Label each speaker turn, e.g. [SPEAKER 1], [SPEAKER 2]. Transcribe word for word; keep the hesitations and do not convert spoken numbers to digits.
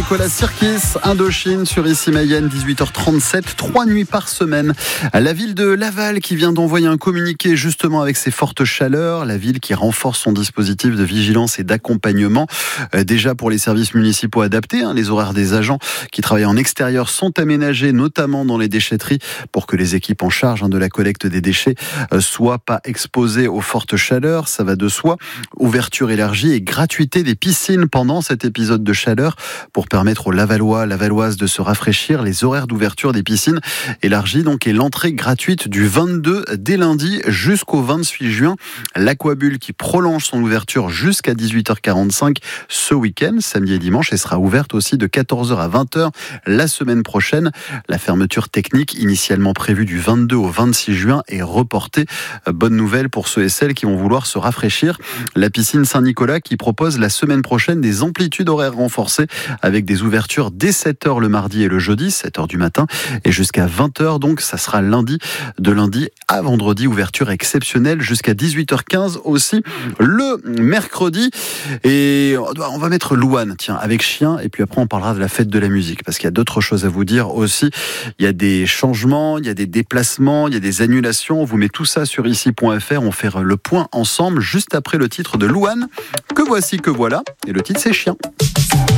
[SPEAKER 1] Nicolas Sirkis, Indochine sur Ici Mayenne, dix-huit heures trente-sept, trois nuits par semaine. La ville de Laval qui vient d'envoyer un communiqué justement avec ses fortes chaleurs, la ville qui renforce son dispositif de vigilance et d'accompagnement. Euh, déjà pour les services municipaux adaptés, hein, les horaires des agents qui travaillent en extérieur sont aménagés, notamment dans les déchetteries, pour que les équipes en charge hein, de la collecte des déchets euh, soient pas exposées aux fortes chaleurs, ça va de soi. Ouverture élargie et gratuité des piscines pendant cet épisode de chaleur pour permettre aux Lavallois, Lavalloises de se rafraîchir. Les horaires d'ouverture des piscines élargis donc et l'entrée gratuite du vingt-deux dès lundi jusqu'au vingt-huit juin. L'Aquabulle qui prolonge son ouverture jusqu'à dix-huit heures quarante-cinq ce week-end, samedi et dimanche, et sera ouverte aussi de quatorze heures à vingt heures la semaine prochaine. La fermeture technique initialement prévue du vingt-deux au vingt-six juin est reportée. Bonne nouvelle pour ceux et celles qui vont vouloir se rafraîchir. La piscine Saint-Nicolas qui propose la semaine prochaine des amplitudes horaires renforcées avec des ouvertures dès sept heures le mardi et le jeudi, sept heures du matin et jusqu'à vingt heures, donc ça sera lundi, de lundi à vendredi, ouverture exceptionnelle jusqu'à dix-huit heures quinze aussi le mercredi. Et on va mettre Louane, tiens, avec chien, et puis après on parlera de la fête de la musique, parce qu'il y a d'autres choses à vous dire aussi. Il y a des changements, il y a des déplacements, il y a des annulations, on vous met tout ça sur ici point f r, on fait le point ensemble juste après le titre de Louane, que voici, que voilà, et le titre c'est Chien.